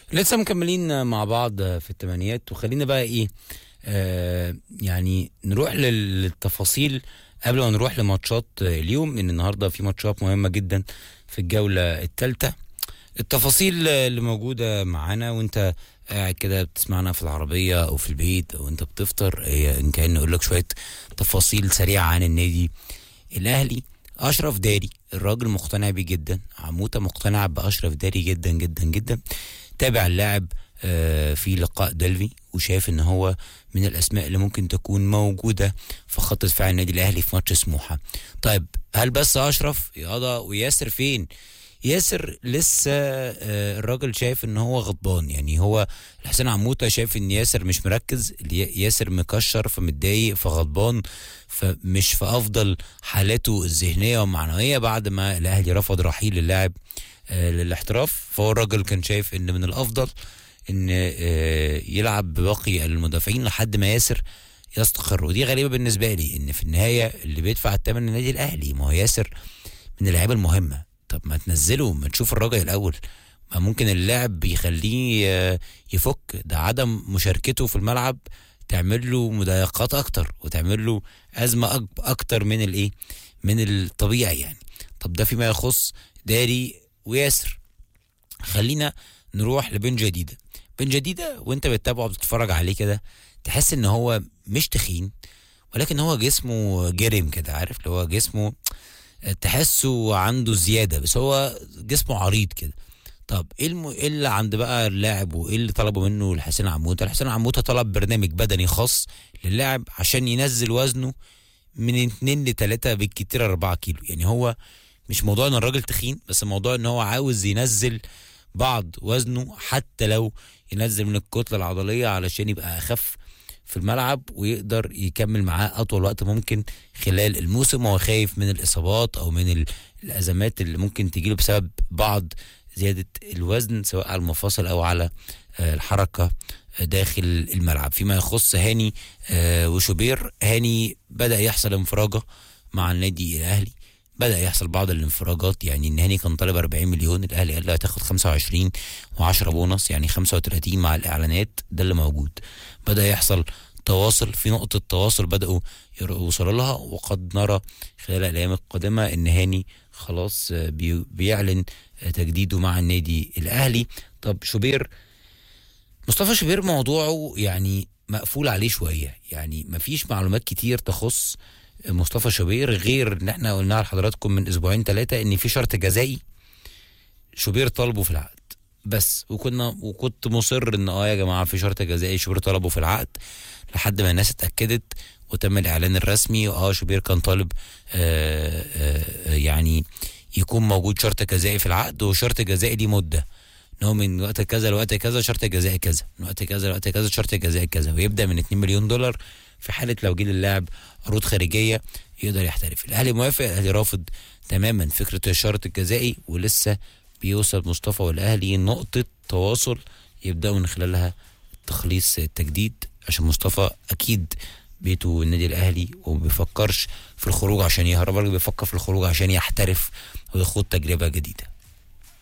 لسه مكملين مع بعض في التمانيات، وخلينا بقى ايه، يعني نروح للتفاصيل قبل ما نروح لماتشات اليوم، ان النهارده في ماتشات مهمة جدا في الجولة الثالثة. التفاصيل اللي موجودة معانا وانت قاعد كده بتسمعنا في العربية او في البيت او انت بتفطر، هي ان كان نقول لك شوية تفاصيل سريعة عن النادي الاهلي. اشرف داري الراجل مقتنع بيه جدا، عموته مقتنع باشرف داري جدا جدا جدا. تابع اللاعب في لقاء دلفي وشايف ان هو من الاسماء اللي ممكن تكون موجوده في خط دفاع النادي الاهلي في ماتش سموحه. طيب هل بس اشرف ياضا وياسر فين؟ ياسر لسه الراجل شايف ان هو غضبان، يعني هو الحسين عموته شايف ان ياسر مش مركز، ياسر مكشر فمتضايق فغضبان، فمش في افضل حالاته الذهنيه والمعنويه بعد ما الاهلي رفض رحيل اللاعب للاحتراف. فهو الراجل كان شايف ان من الافضل ان يلعب بباقي المدافعين لحد ما ياسر يستقر. ودي غريبه بالنسبه لي، ان في النهايه اللي بيدفع الثمن النادي الاهلي، ما هو ياسر من اللعيبه المهمه. طب ما تنزله، ما تشوف الراجل الاول، ما ممكن اللاعب بيخليه يفك، ده عدم مشاركته في الملعب تعمل له مضايقات اكتر وتعمل له ازمه اكتر من الايه، من الطبيعي يعني. طب ده فيما يخص داري وياسر. خلينا نروح لبن جديدة. بن جديدة وانت بتتابعه بتتفرج عليه كده تحس ان هو مش تخين، ولكن هو جسمه جرم كده، عارف اللي هو جسمه تحسه عنده زيادة، بس هو جسمه عريض كده. طب ايه اللي عند بقى اللاعب وايه اللي طلبه منه الحسين عموته؟ الحسين عموته طلب برنامج بدني خاص للاعب عشان ينزل وزنه من 2 ل 3 بالكتير 4 كيلو. يعني هو مش موضوع ان الراجل تخين، بس موضوع ان هو عاوز ينزل بعض وزنه، حتى لو ينزل من الكتلة العضلية علشان يبقى اخف في الملعب ويقدر يكمل معاه اطول وقت ممكن خلال الموسم. هو خايف من الاصابات او من الازمات اللي ممكن تجيله بسبب بعض زيادة الوزن سواء على المفاصل او على الحركة داخل الملعب. فيما يخص هاني وشوبير، هاني بدأ يحصل انفراجة مع النادي الاهلي، بدأ يحصل بعض الانفراجات. يعني ان هاني كان طالب 40 مليون، الاهلي قال له هتاخد 25 و10 بونص يعني 35 مع الاعلانات، ده اللي موجود. بدأ يحصل تواصل، في نقطة تواصل بدأوا يوصلوا لها، وقد نرى خلال الايام القادمة ان هاني خلاص بيعلن تجديده مع النادي الاهلي. طب شوبير، مصطفى شوبير موضوعه يعني مقفول عليه شوية، يعني مفيش معلومات كتير تخص مصطفى شوبير غير ان احنا قلناها لحضراتكم من اسبوعين 3 ان في شرط جزائي شوبير طلبه في العقد بس. وكنت مصر ان يا جماعه في شرط جزائي شوبير طلبه في العقد، لحد ما الناس اتاكدت وتم الاعلان الرسمي. شوبير كان طالب يعني يكون موجود شرط جزائي في العقد، وشرط جزائي دي مده ان هو من وقت كذا لوقت كذا شرط جزائي كذا، من وقت كذا لوقت كذا شرط جزائي كذا، ويبدا من 2 مليون دولار في حاله لو جه للاعب عروض خارجيه يقدر يحترف. الاهلي موافق، الاهلي رافض تماما فكره الشرط الجزائي، ولسه بيوصل مصطفى والاهلي نقطه تواصل يبداوا من خلالها تخليص التجديد، عشان مصطفى اكيد بيته النادي الاهلي وما بيفكرش في الخروج عشان يهرب، بيفكر في الخروج عشان يحترف ويخوض تجربه جديده.